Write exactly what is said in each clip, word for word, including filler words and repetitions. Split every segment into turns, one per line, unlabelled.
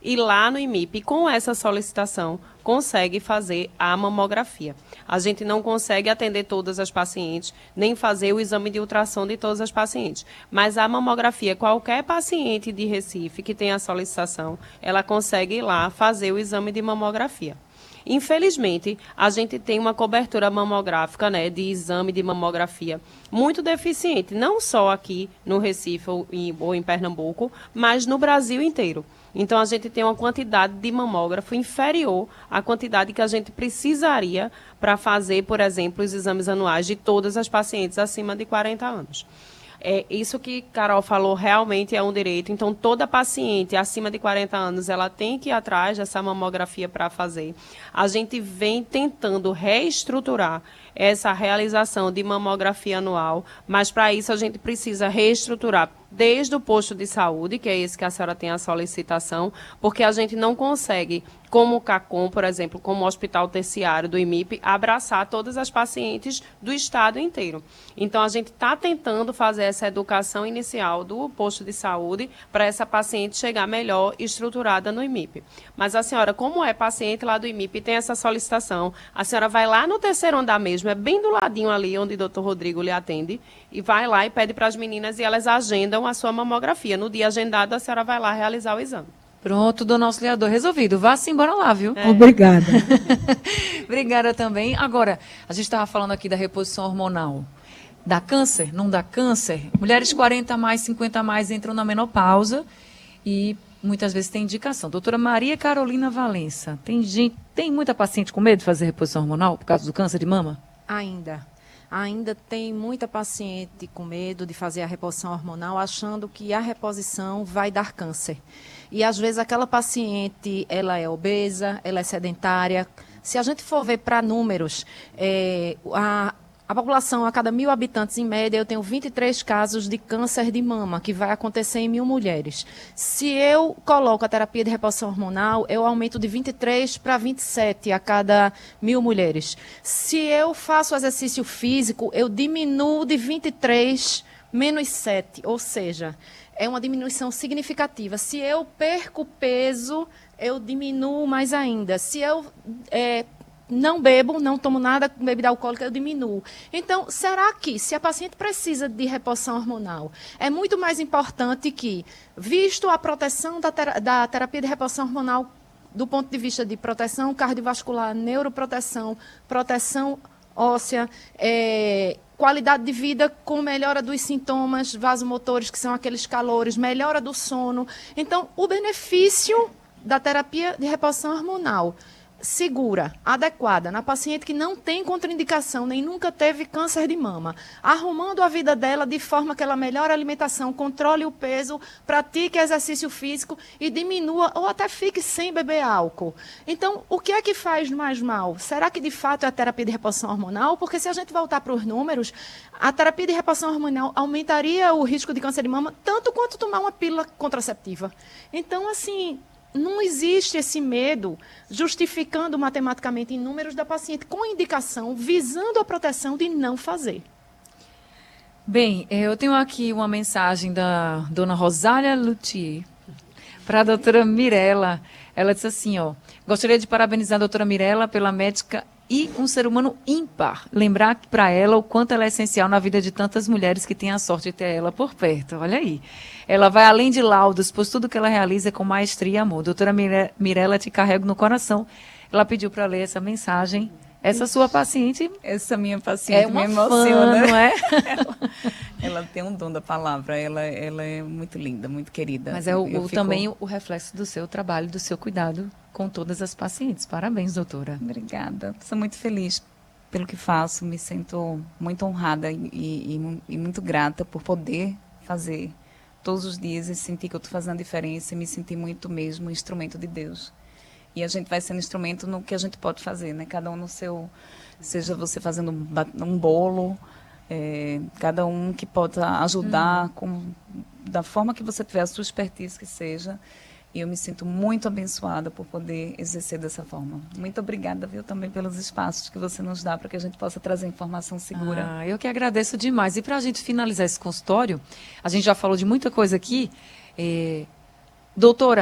ir lá no I M I P com essa solicitação, consegue fazer a mamografia. A gente não consegue atender todas as pacientes, nem fazer o exame de ultrassom de todas as pacientes. Mas a mamografia, qualquer paciente de Recife que tenha a solicitação, ela consegue ir lá fazer o exame de mamografia. Infelizmente, a gente tem uma cobertura mamográfica, né, de exame de mamografia muito deficiente, não só aqui no Recife ou em, ou em Pernambuco, mas no Brasil inteiro. Então, a gente tem uma quantidade de mamógrafo inferior à quantidade que a gente precisaria para fazer, por exemplo, os exames anuais de todas as pacientes acima de quarenta anos. É, isso que Carol falou realmente é um direito. Então, toda paciente acima de quarenta anos, ela tem que ir atrás dessa mamografia para fazer. A gente vem tentando reestruturar essa realização de mamografia anual, mas para isso a gente precisa reestruturar desde o posto de saúde, que é esse que a senhora tem a solicitação, porque a gente não consegue, como o CACOM, por exemplo, como o Hospital Terciário do I M I P, abraçar todas as pacientes do estado inteiro. Então, a gente está tentando fazer essa educação inicial do posto de saúde para essa paciente chegar melhor estruturada no I M I P. Mas a senhora, como é paciente lá do I M I P, tem essa solicitação, a senhora vai lá no terceiro andar mesmo, é bem do ladinho ali onde o doutor Rodrigo lhe atende, e vai lá e pede para as meninas e elas agendam a sua mamografia. No dia agendado, a senhora vai lá realizar o exame.
Pronto, dona Auxiliador, resolvido. Vá-se embora lá, viu?
É. Obrigada.
Obrigada também. Agora, a gente estava falando aqui da reposição hormonal. Dá câncer? Não dá câncer? Mulheres quarenta a mais, cinquenta a mais entram na menopausa e muitas vezes tem indicação. Doutora Maria Carolina Valença, tem, gente, tem muita paciente com medo de fazer reposição hormonal por causa do câncer de mama?
Ainda. Ainda tem muita paciente com medo de fazer a reposição hormonal, achando que a reposição vai dar câncer. E, às vezes, aquela paciente, ela é obesa, ela é sedentária. Se a gente for ver para números, é, a, a população, a cada mil habitantes, em média, eu tenho vinte e três casos de câncer de mama, que vai acontecer em mil mulheres. Se eu coloco a terapia de reposição hormonal, eu aumento de vinte e três para vinte e sete a cada mil mulheres. Se eu faço exercício físico, eu diminuo de vinte e três menos sete, ou seja, é uma diminuição significativa. Se eu perco peso, eu diminuo mais ainda. Se eu é, não bebo, não tomo nada com bebida alcoólica, eu diminuo. Então, será que, se a paciente precisa de reposição hormonal, é muito mais importante que, visto a proteção da, ter da terapia de reposição hormonal, do ponto de vista de proteção cardiovascular, neuroproteção, proteção óssea, é, qualidade de vida com melhora dos sintomas vasomotores, que são aqueles calores, melhora do sono. Então, o benefício da terapia de reposição hormonal segura, adequada, na paciente que não tem contraindicação, nem nunca teve câncer de mama, arrumando a vida dela de forma que ela melhore a alimentação, controle o peso, pratique exercício físico e diminua ou até fique sem beber álcool. Então, o que é que faz mais mal? Será que de fato é a terapia de reposição hormonal? Porque se a gente voltar para os números, a terapia de reposição hormonal aumentaria o risco de câncer de mama tanto quanto tomar uma pílula contraceptiva. Então, assim, não existe esse medo justificando matematicamente em números da paciente com indicação, visando a proteção de não fazer.
Bem, eu tenho aqui uma mensagem da dona Rosália Luthier para a doutora Mirella. Ela disse assim, ó, gostaria de parabenizar a doutora Mirella pela médica e um ser humano ímpar. Lembrar para ela o quanto ela é essencial na vida de tantas mulheres que têm a sorte de ter ela por perto. Olha aí. Ela vai além de laudos, pois tudo que ela realiza é com maestria e amor. Doutora Mirella, te carrego no coração. Ela pediu para ler essa mensagem. Essa sua paciente...
Essa minha paciente
é uma
me emociona.
Fã, não é?
ela, ela tem um dom da palavra. Ela, ela é muito linda, muito querida.
Mas é o, o,
fico...
também o reflexo do seu trabalho, do seu cuidado com todas as pacientes. Parabéns, doutora.
Obrigada. Sou muito feliz pelo que faço. Me sinto muito honrada e, e, e muito grata por poder fazer todos os dias e sentir que eu estou fazendo a diferença e me sentir muito mesmo um instrumento de Deus. E a gente vai sendo instrumento no que a gente pode fazer, né? Cada um no seu... Seja você fazendo um, um bolo, é, cada um que possa ajudar uhum. com, da forma que você tiver, a sua expertise que seja. E eu me sinto muito abençoada por poder exercer dessa forma. Muito obrigada, viu, também pelos espaços que você nos dá para que a gente possa trazer informação segura.
Ah, eu que agradeço demais. E para a gente finalizar esse consultório, a gente já falou de muita coisa aqui. É, doutora,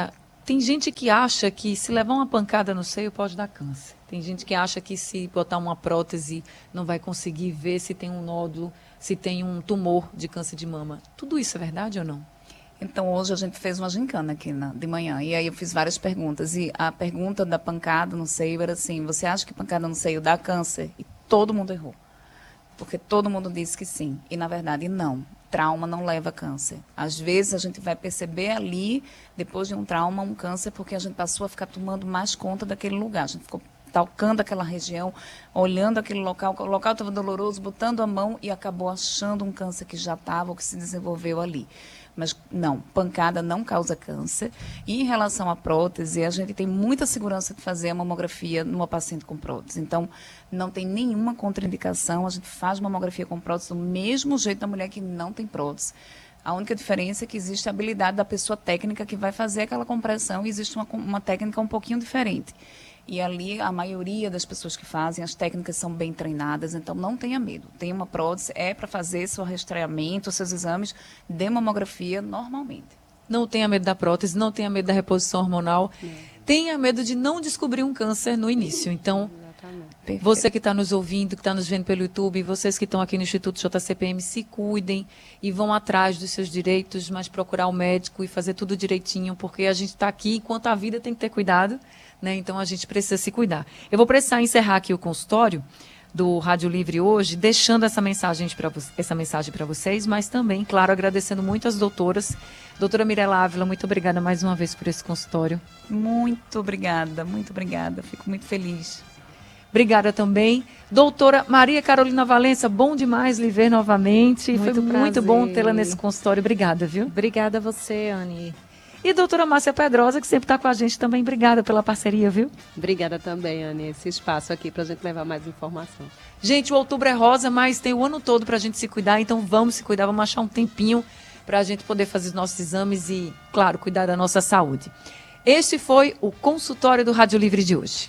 Tem gente que acha que se levar uma pancada no seio pode dar câncer. Tem gente que acha que se botar uma prótese não vai conseguir ver se tem um nódulo, se tem um tumor de câncer de mama. Tudo isso é verdade ou não?
Então, hoje a gente fez uma gincana aqui na, de manhã, e aí eu fiz várias perguntas. E a pergunta da pancada no seio era assim, você acha que pancada no seio dá câncer? E todo mundo errou. Porque todo mundo disse que sim. E, na verdade, não. Trauma não leva câncer. Às vezes, a gente vai perceber ali, depois de um trauma, um câncer, porque a gente passou a ficar tomando mais conta daquele lugar. A gente ficou tocando aquela região, olhando aquele local, o local estava doloroso, botando a mão e acabou achando um câncer que já estava ou que se desenvolveu ali. Mas não, pancada não causa câncer. E em relação à prótese, a gente tem muita segurança de fazer a mamografia numa paciente com prótese. Então, não tem nenhuma contraindicação. A gente faz mamografia com prótese do mesmo jeito da mulher que não tem prótese. A única diferença é que existe a habilidade da pessoa técnica que vai fazer aquela compressão e existe uma, uma técnica um pouquinho diferente. E ali, a maioria das pessoas que fazem, as técnicas são bem treinadas, então não tenha medo. Tem uma prótese, é para fazer seu rastreamento, seus exames de mamografia normalmente.
Não tenha medo da prótese, não tenha medo da reposição hormonal. É. Tenha medo de não descobrir um câncer no início. Então, perfeito. Você que está nos ouvindo, que está nos vendo pelo YouTube, vocês que estão aqui no Instituto J C P M, se cuidem e vão atrás dos seus direitos, mas procurar o médico e fazer tudo direitinho, porque a gente está aqui enquanto a vida tem que ter cuidado. Né? Então, a gente precisa se cuidar. Eu vou precisar encerrar aqui o consultório do Rádio Livre hoje, deixando essa mensagem para essa mensagem para vocês, mas também, claro, agradecendo muito as doutoras. Doutora Mirela Ávila, muito obrigada mais uma vez por esse consultório.
Muito obrigada, muito obrigada. Fico muito feliz.
Obrigada também. Doutora Maria Carolina Valença, bom demais lhe ver novamente.
Muito
Foi
prazer.
Muito bom tê-la nesse consultório. Obrigada, viu?
Obrigada a você, Anne.
E doutora Márcia Pedrosa, que sempre está com a gente também. Obrigada pela parceria, viu?
Obrigada também, Anne, esse espaço aqui para a gente levar mais informação.
Gente, o outubro é rosa, mas tem o ano todo para a gente se cuidar, então vamos se cuidar, vamos achar um tempinho para a gente poder fazer os nossos exames e, claro, cuidar da nossa saúde. Este foi o consultório do Rádio Livre de hoje.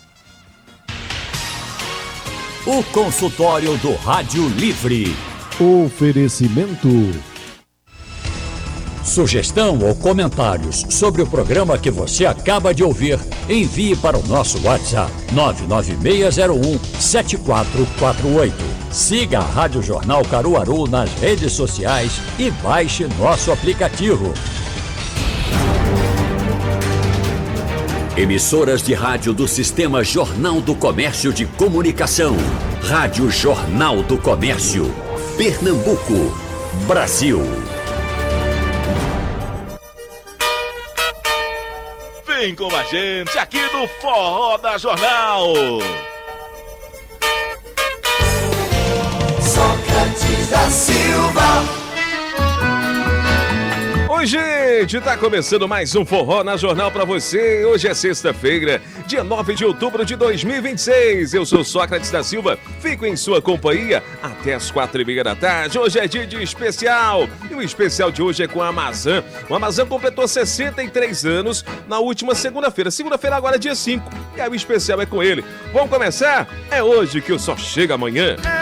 O consultório do Rádio Livre.
Oferecimento.
Sugestão ou comentários sobre o programa que você acaba de ouvir, envie para o nosso WhatsApp nove nove seis zero um sete quatro quatro oito. Siga a Rádio Jornal Caruaru nas redes sociais e baixe nosso aplicativo. Emissoras de rádio do Sistema Jornal do Comércio de Comunicação. Rádio Jornal do Comércio. Pernambuco, Brasil.
Vem com a gente aqui no Forró da Jornal.
Sócrates da Silva.
Oi, gente, tá começando mais um Forró na Jornal pra você. Hoje é sexta-feira, dia nove de outubro de dois mil e vinte e seis. Eu sou Sócrates da Silva, fico em sua companhia até as quatro e meia da tarde. Hoje é dia de especial, e o especial de hoje é com a Amazã. O Amazã completou sessenta e três anos na última segunda-feira. Segunda-feira agora é dia cinco, e aí o especial é com ele. Vamos começar? É hoje que eu só chego amanhã.